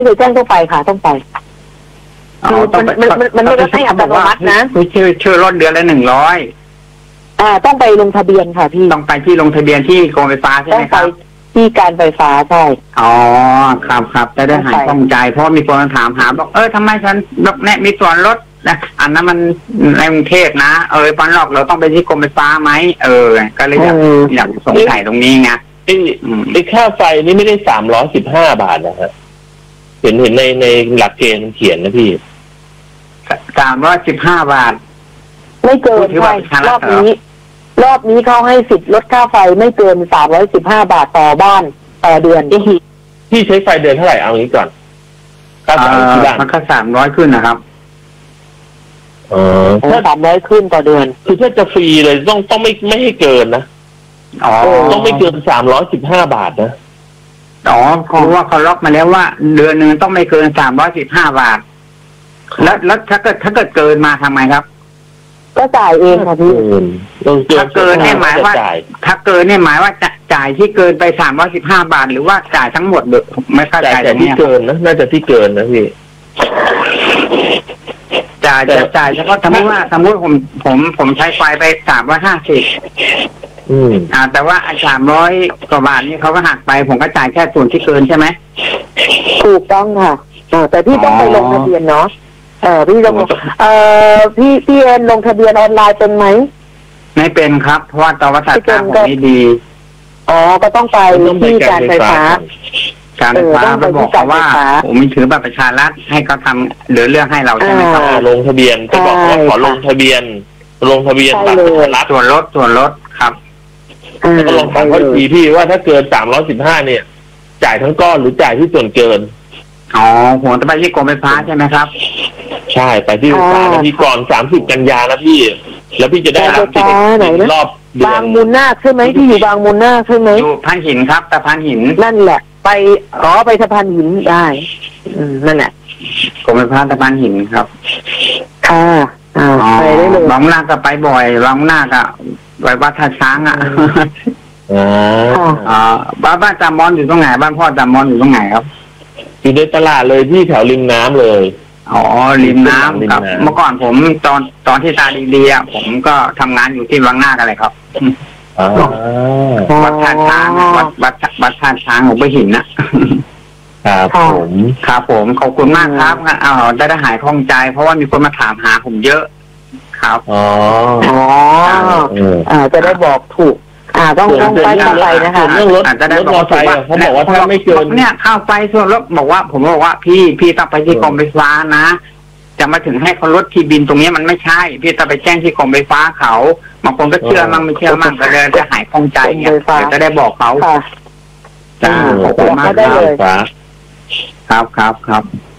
เคยแจ้งต้องไปค่ะต้องไปคือมันไม่ได้ให้อัตโนมัตินะชื่อรถเดือนละ100 ต้องไปลงทะเบียนค่ะพี่ต้องไปที่ลงทะเบียนที่กรมไฟฟ้าใช่ไหมครับที่การไฟฟ้าใช่อ๋อครับจะได้หายข้องใจเพราะมีคนถามหาบอกทำไมฉันบอกแน่มีส่วนลดนะอันนั้นมันในกรุงเทพนะปันหลอกเราต้องไปที่กรมไฟฟ้าไหมก็เลยอยากสงสัยตรงนี้ไงไอ้ค่าไฟนี่ไม่ได้315 บาทนะฮะเห็นในหลักเกณฑ์มันเขียนนะพี่ 315 บาทไม่เกินใช่รอบนี้เขาให้สิทธิ์ลดค่าไฟไม่เกิน315 บาทต่อบ้านต่อเดือนก็คือพี่ใช้ไฟเดือนเท่าไหร่เอางี้ก่อนค่าไฟที่บ้านมันก็300ขึ้นนะครับถ้า300ขึ้นต่อเดือนคือถ้าจะฟรีเลยต้องไม่ให้เกินนะต้องไม่เกิน315 บาทนะเพราะว่าเขาล็อกมาแล้วว่าเดือนนึงต้องไม่เกิน315 บาทแล้วถ้าเกิดเกินมาทำไงครับก็จ่ายเองค่ะพี่ถ้าเกินเนี่ยหมายว่าถ้าเกินเนี่ยหมายว่าจ่ายที่เกินไป315 บาทหรือว่าจ่ายทั้งหมดเด็กไม่เข้าใจแต่ที่เกินนะน่าจะที่เกินนะพี่จ่ายเฉพาะสมมติผมใช้ไฟไป350แต่ว่า300 กว่าบาทนี่เขาก็หักไปผมก็จ่ายแค่ส่วนที่เกินใช่ไหมถูกต้องค่ะแต่พี่ต้องไปลงทะเบียนเนาะพี่ลงพี่เอ็นลงทะเบียนออนไลน์เป็นไหมไม่เป็นครับเพราะว่าตวัตตาผมไม่ดีก็ต้องไปที่การไฟฟ้าการไฟฟ้าเขาบอกว่าผมมีถือบัตรประชารัฐให้เขาทำเรื่องให้เราใช่ไหมครับลงทะเบียนก็บอกว่าขอลงทะเบียนบัตรประชารัฐส่วนลดครับแล้วก็ลองถามเขาทีพี่ว่าถ้าเกิน315เนี่ยจ่ายทั้งก้อนหรือจ่ายที่ส่วนเกินผมจะไปที่กรมไฟฟ้าใช่ไหมครับใช่ไปที่ไฟฟ้านะพี่ก่อน30 กันยานะพี่แล้วพี่จะได้รับสิทธิ์รอบบางมูลนาคใช่ไหมที่อยู่บางมูลนาคใช่ไหมอยู่พานหินครับสะพานหินนั่นแหละไปไปสะพานหินได้นั่นแหละกรมไฟฟ้าสะพานหินครับไปได้เลยบางนาก็ไปบ่อยบางนาก็ไปวัดท่าช้างบ้านจามอนอยู่ตรงไหนบ้านพ่อจามอนอยู่ตรงไหนครับอยู่ในตลาดเลยที่แถวริมน้ำเลยริมน้ำครับเมื่อก่อนผมตอนที่ตาดีๆผมก็ทำงานอยู่ที่บางนากันเลยครับวัดท่าช้างวัดท่าช้างของไปหินนะครับผมขอบคุณมากครับได้หายคล่องใจเพราะว่ามีคนมาถามหาผมเยอะครับจะได้บอกถูกต้องไปอะไรนะคะเรื่องรถอาจจะได้บอกไปเขาบอกว่าถ้าไม่เกินเนี่ยข้าวไฟส่วนรถบอกว่าผมบอกว่าพี่ต้องไปที่กรมไฟฟ้านะจะมาถึงให้เขาลดที่บินตรงนี้มันไม่ใช่พี่ต้องไปแจ้งที่กรมไฟฟ้าเขาบางคนก็เชื่อมั่งไม่เชื่อมั่งก็เลยจะหายคล่องใจเนี่ยจะได้บอกเขาขอบคุณมากครับ